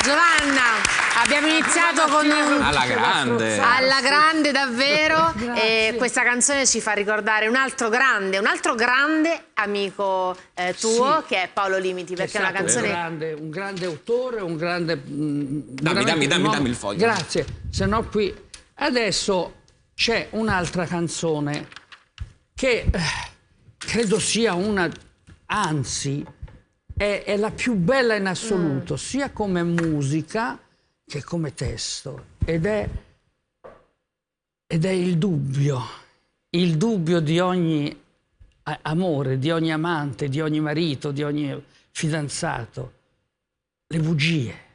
Giovanna, abbiamo iniziato con alla grande davvero, e questa canzone ci fa ricordare un altro grande amico tuo, sì, che è Paolo Limiti, perché è una canzone... un grande autore, un grande... Dammi il foglio. Grazie, se no qui... Adesso c'è un'altra canzone che credo sia una... anzi... È la più bella in assoluto, sia come musica che come testo, ed è il dubbio di ogni amore, di ogni amante, di ogni marito, di ogni fidanzato, le bugie.